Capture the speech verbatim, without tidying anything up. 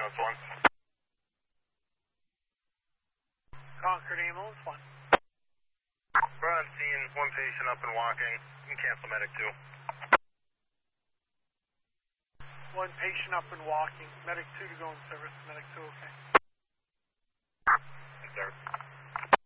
ambulance one. Concord ambulance one. We're on scene, one patient up and walking. You can cancel medic two. One patient up and walking. Medic two to go in service. Medic two, okay. Yes, sir.